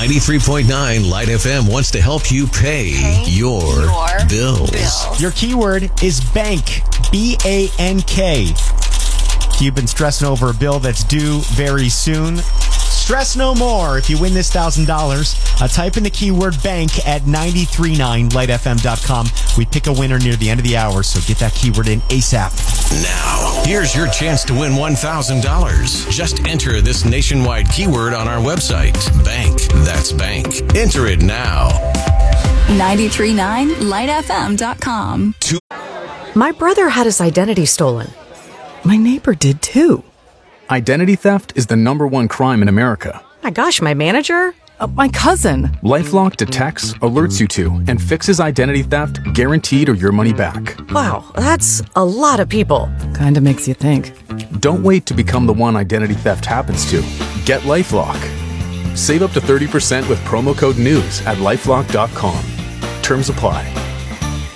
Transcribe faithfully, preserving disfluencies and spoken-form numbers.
ninety-three point nine Light F M wants to help you pay, pay your, your bills. bills. Your keyword is bank. B A N K. You've been stressing over a bill that's due very soon. Stress no more. If you win this one thousand dollars, uh, type in the keyword bank at nine three nine light f m dot com. We pick a winner near the end of the hour, so get that keyword in ASAP. Now, here's your chance to win one thousand dollars. Just enter this nationwide keyword on our website. Bank. That's bank. Enter it now. nine three nine light f m dot com. Two- My brother had his identity stolen. My neighbor did too. Identity theft is the number one crime in America. My gosh, my manager? Uh, my cousin. LifeLock detects, alerts you to, and fixes identity theft guaranteed or your money back. Wow, that's a lot of people. Kinda makes you think. Don't wait to become the one identity theft happens to. Get LifeLock. Save up to thirty percent with promo code NEWS at lifelock dot com. Terms apply.